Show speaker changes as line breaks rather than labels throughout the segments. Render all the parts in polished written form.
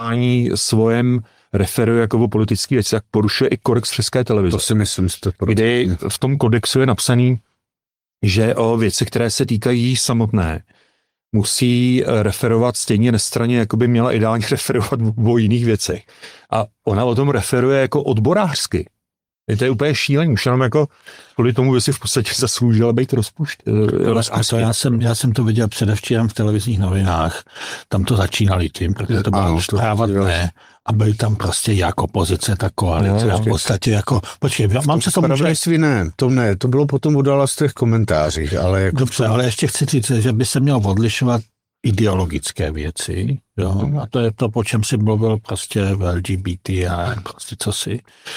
svojem referuje jako o politický věci, jak porušuje i kodex České televize.
To si myslím,
kdy v tom kodexu je napsaný, že o věci, které se týkají samotné, musí referovat stejně nestranně, jako by měla ideálně referovat o jiných věcech. A ona o tom referuje jako odborářsky. To je úplně šílený, už jenom jako kvůli tomu, že si v podstatě zasloužila být rozpuštěn.
Já jsem to viděl předevčírem v televizních novinách, tam to začínali tím, protože to bylo zpráva dne a byly tam prostě jak opozice, tak koalice, v podstatě jako, počkej, mám se tomu...
To bylo potom udala z těch komentářích, ale jako...
Dobře, ale ještě chci říct, že by se mělo odlišovat ideologické věci, jo, a to je to, po čem si mluvil prostě v LGBT a prostě cosi.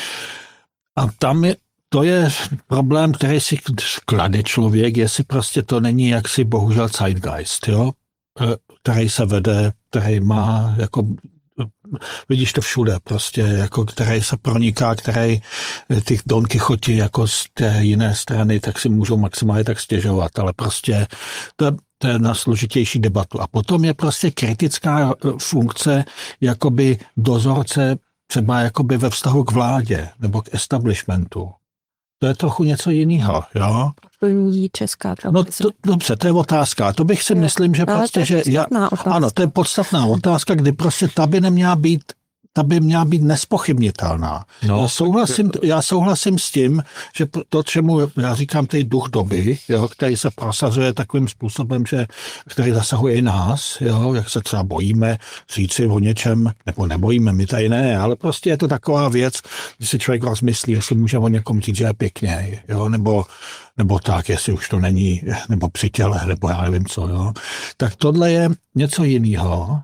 A tam to je problém, který si klade člověk, jestli prostě to není jaksi bohužel zeitgeist, jo, který se vede, který má jako, vidíš to všude prostě, jako který se proniká, který ty Don Quixoti jako z té jiné strany, tak si můžou maximálně tak stěžovat, ale prostě to je na složitější debatu. A potom je prostě kritická funkce jakoby dozorce třeba jakoby ve vztahu k vládě nebo k establishmentu. To je trochu něco jiného, jo?
Plní česká televize.
No dobře, to je otázka. To bych si myslím, že prostě, že ano, to je podstatná otázka, kdy prostě ta by měla být nespochybnitelná.
No,
já souhlasím s tím, že to, čemu já říkám, ten duch doby, jo, který se prosazuje takovým způsobem, který zasahuje i nás, jo, jak se třeba bojíme říci o něčem, nebo nebojíme, my tady ne, ale prostě je to taková věc, když si člověk rozmyslí, jestli může o někom říct, že je pěkně, jo, nebo tak, jestli už to není, nebo při těle, nebo já nevím co, jo. Tak tohle je něco jiného,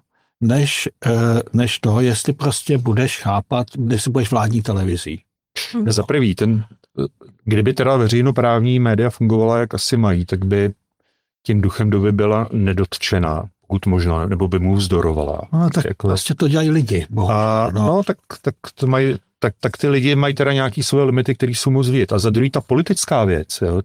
než to, jestli prostě budeš chápat, jestli budeš vládní televizí.
Za prvý, kdyby teda veřejnoprávní média fungovala, jak asi mají, tak by tím duchem doby byla nedotčená, pokud možná, nebo by mu vzdorovala.
No, tak jako, prostě to dělají lidi.
Tak ty lidi mají teda nějaký svoje limity, které jsou moc vidět. A za druhý ta politická věc, jo,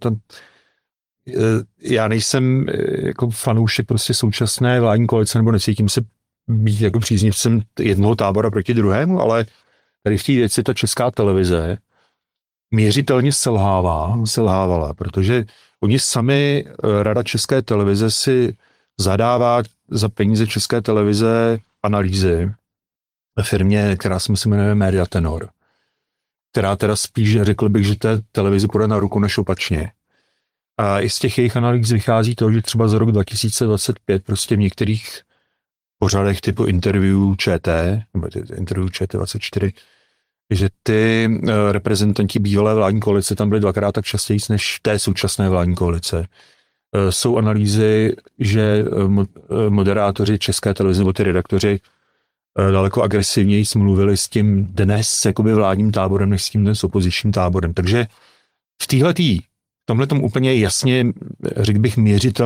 já nejsem jako fanoušek prostě současné vládní koalice, nebo necítím se být jako příznivcem jednoho tábora proti druhému, ale tady v té věci ta Česká televize měřitelně selhávala, protože oni sami, Rada České televize si zadává za peníze České televize analýzy ve firmě, která se jmenuje Media Tenor, která teda spíš řekl bych, že té televizi půjde na ruku než opačně. A i z těch jejich analýz vychází to, že třeba za rok 2025 prostě v některých pořadech typu interview ČT, nebo interview ČT24, že ty reprezentanti bývalé vládní koalice tam byli dvakrát tak častěji než té současné vládní koalice. Jsou analýzy, že moderátoři České televize nebo ty redaktoři daleko agresivněji mluvili s tím dnes jakoby vládním táborem, než s tím dnes opozičním táborem. Takže v tomhletom úplně jasně, řekl bych,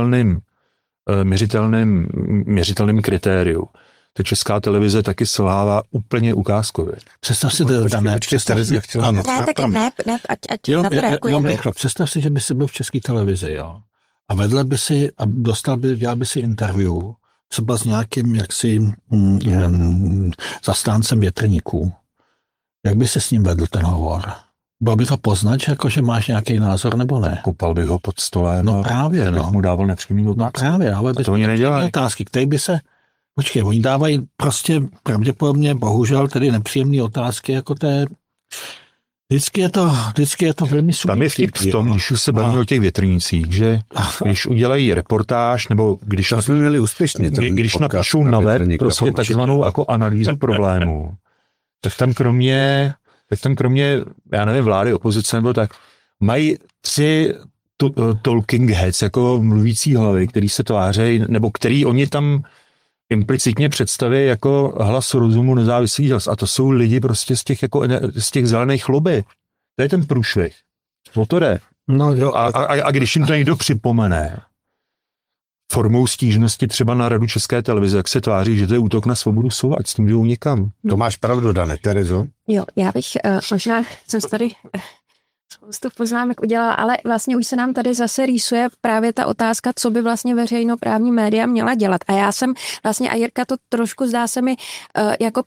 měřitelným kritériu. Ta Česká televize taky selhává úplně ukázkově.
Představ si, představ si, že by si byl v České televizi, jo. A vedle by si, a dělal by si interview, třeba s nějakým jaksi zastáncem větrníků. Jak by se s ním vedl ten hovor? Bylo by to poznat, že máš nějaký názor, nebo ne?
Kopal bych ho pod stolem.
No právě, no.
Mu dával nepřímý otázky.
No právě, ale
to oni nedělají.
Otázky, které by se... Počkej, oni dávají prostě pravděpodobně, bohužel, tedy nepříjemné otázky, jako té... Vždycky je to velmi subjektivní.
Tam je vtip v tom, když už se bavíme o těch větrnících, že když udělají reportáž, nebo když napíšou na web prostě takzvanou jako analýzu problému, tak tam kromě, já nevím, vlády, opozice, nebo tak, mají 3 talking heads, jako mluvící hlavy, který se tvářejí, nebo který oni tam implicitně představí jako hlas rozumu, nezávislý hlas. A to jsou lidi prostě z těch zelených lobby. To je ten průšvih. O to jde.
No, jo.
A když jim to někdo připomene formou stížnosti třeba na Radu České televize, jak se tváří, že to je útok na svobodu slova, ať s tím jdou někam.
To máš pravdu, Dane. Terezo?
Jo, já bych možná, jsem tady spoustu poznámek udělala, ale vlastně už se nám tady zase rýsuje právě ta otázka, co by vlastně veřejnoprávní média měla dělat. A já jsem vlastně, a Jirka to trošku zdá se mi jako